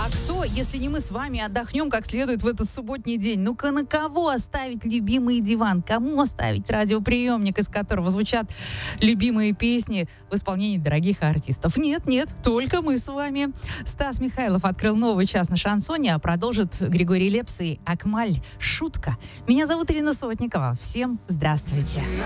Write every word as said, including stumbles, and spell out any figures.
А кто, если не мы с вами, отдохнем как следует в этот субботний день? Ну-ка, на кого оставить любимый диван? Кому оставить радиоприемник, из которого звучат любимые песни в исполнении дорогих артистов? Нет, нет, только мы с вами. Стас Михайлов открыл новый час на шансоне, а продолжит Григорий Лепс и Акмаль. Шутка. Меня зовут Ирина Сотникова. Всем здравствуйте.